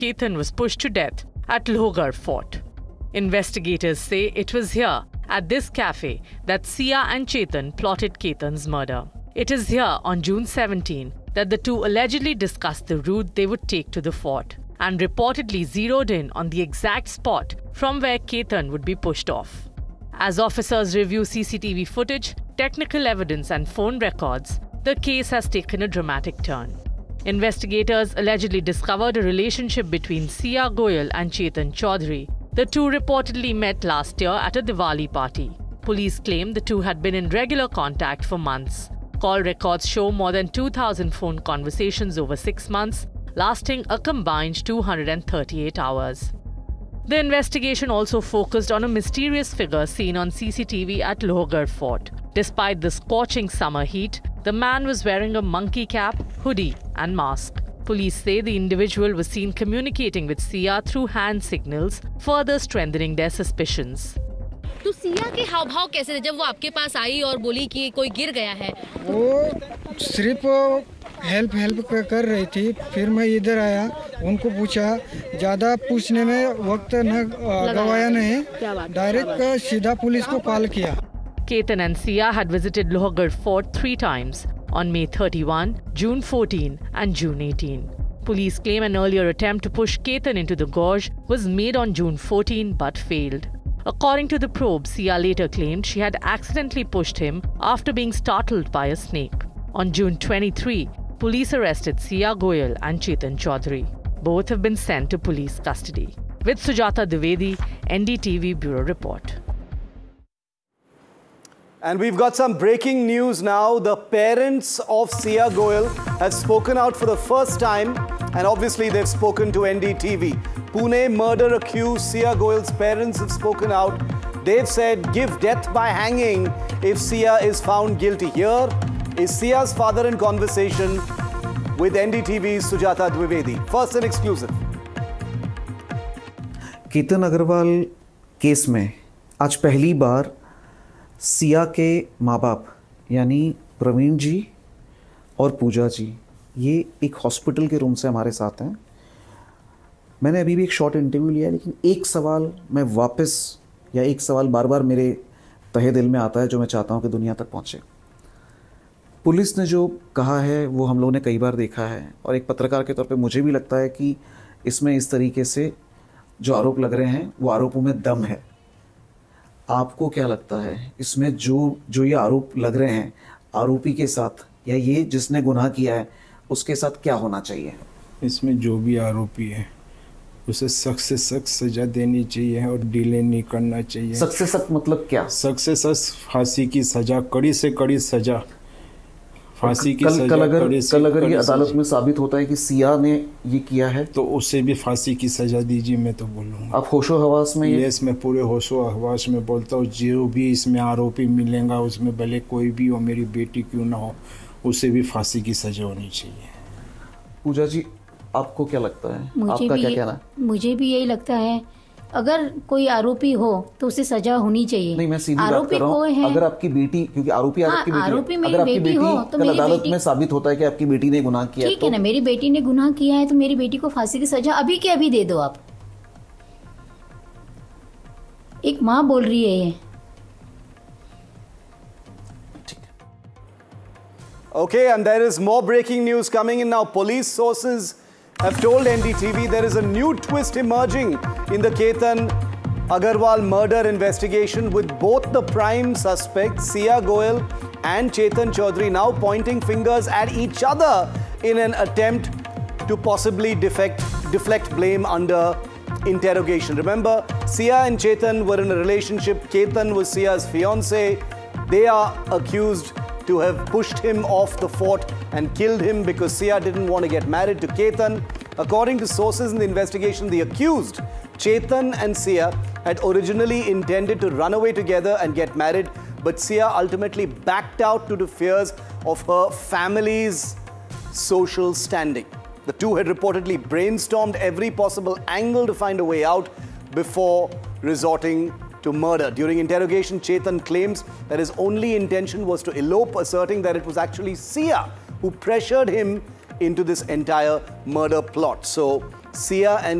Ketan was pushed to death at Lohgarh Fort. Investigators say it was here, at this cafe, that Sia and Chetan plotted Ketan's murder. It is here, on June 17, that the two allegedly discussed the route they would take to the fort and reportedly zeroed in on the exact spot from where Ketan would be pushed off. As officers review CCTV footage, technical evidence and phone records, the case has taken a dramatic turn. Investigators allegedly discovered a relationship between Sia Goyal and Chetan Chaudhary. The two reportedly met last year at a Diwali party. Police claim the two had been in regular contact for months. Call records show more than 2,000 phone conversations over 6 months, lasting a combined 238 hours. The investigation also focused on a mysterious figure seen on CCTV at Lohgarh Fort. Despite the scorching summer heat, the man was wearing a monkey cap, hoodie and mask. Police say the individual was seen communicating with Sia through hand signals, further strengthening their suspicions. तो सिया के हाव भाव कैसे थे जब वो आपके पास आई और बोली कि कोई गिर गया है? वो सिर्फ हेल्प कर रही थी। फिर मैं इधर आया, उनको पूछा, ज़्यादा पूछने में वक्त न गवाया नहीं, डायरेक्ट सीधा पुलिस को कॉल किया। Ketan and Sia had visited Lohgarh Fort 3 times, on May 31, June 14 and June 18. Police claim an earlier attempt to push Ketan into the gorge was made on June 14 but failed. According to the probe, Sia later claimed she had accidentally pushed him after being startled by a snake. On June 23, police arrested Sia Goyal and Chetan Chaudhary. Both have been sent to police custody. With Sujata Dwivedi, NDTV Bureau Report. And we've got some breaking news now. The parents of Sia Goyal have spoken out for the first time, and obviously they've spoken to NDTV. Pune murder accused Sia Goyal's parents have spoken out. They've said, give death by hanging if Sia is found guilty. Here is Sia's father in conversation with NDTV's Sujata Dwivedi. First and exclusive. Ketan Agarwal case में आज पहली बार सिया के माँ बाप यानी प्रवीण जी और पूजा जी ये एक हॉस्पिटल के रूम से हमारे साथ हैं। मैंने अभी भी एक शॉर्ट इंटरव्यू लिया है, लेकिन एक सवाल मैं वापस या एक सवाल बार बार मेरे तहे दिल में आता है जो मैं चाहता हूँ कि दुनिया तक पहुँचे। पुलिस ने जो कहा है वो हम लोगों ने कई बार देखा है, और एक पत्रकार के तौर पे मुझे भी लगता है कि इसमें इस तरीके से जो आरोप लग रहे हैं वो आरोपों में दम है। आपको क्या लगता है इसमें जो ये आरोप लग रहे हैं आरोपी के साथ या ये जिसने गुनाह किया है उसके साथ क्या होना चाहिए? इसमें जो भी आरोपी है उसे सख्त से सख्त सजा देनी चाहिए और डिले नहीं करना चाहिए। सख्त से सख्त मतलब क्या? सख्त से सख्त फांसी की सजा, कड़ी से कड़ी सजा, फांसी की सजा। कल अगर ये अदालत में साबित होता है कि सिया ने ये किया है तो उसे भी फांसी की सजा दीजिए, मैं तो बोलूँगा। आप होशो हवास में? यस, मैं पूरे होशो हवास में बोलता हूँ। जो भी इसमें आरोपी मिलेगा उसमें भले कोई भी हो, मेरी बेटी क्यों ना हो, उसे भी फांसी की सजा होनी चाहिए। पूजा जी आपको क्या लगता है? आपका क्या कहना है? मुझे भी यही लगता है, अगर कोई आरोपी हो तो उसे सजा होनी चाहिए। नहीं, मैं सीधी बात कर रहा हूँ। अगर आपकी बेटी, क्योंकि आरोपी आपकी बेटी, अगर आपकी बेटी हो तो कल अदालत में साबित होता है कि आपकी बेटी ने गुनाह किया, ठीक है ना, मेरी बेटी ने गुनाह किया है तो मेरी बेटी को फांसी की सजा अभी के अभी दे दो आप। एक माँ बोल रही है ये। Okay, and there is more breaking news coming in now. Police sources have told NDTV there is a new twist emerging in the Ketan Agarwal murder investigation, with both the prime suspects, Sia Goyal and Chetan Chaudhary, now pointing fingers at each other in an attempt to possibly deflect blame under interrogation. Remember, Sia and Chetan were in a relationship. Ketan was Sia's fiancé. They are accused to have pushed him off the fort and killed him because Sia didn't want to get married to Ketan. According to sources in the investigation, the accused, Chetan and Sia, had originally intended to run away together and get married, but Sia ultimately backed out due to fears of her family's social standing. The two had reportedly brainstormed every possible angle to find a way out before resorting to murder. During interrogation, Chetan claims that his only intention was to elope, asserting that it was actually Sia who pressured him into this entire murder plot. So Sia and